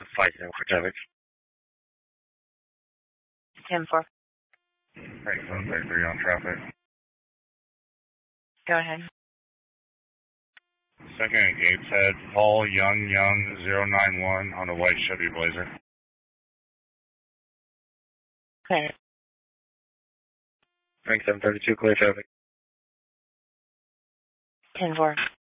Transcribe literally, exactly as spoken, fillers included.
five zero for traffic. ten four. Right, seven five three on traffic. Go ahead. Second at Gateshead, Paul Young Young zero nine one on a white Chevy Blazer. Clear. Rank seven thirty-two, clear traffic. ten four.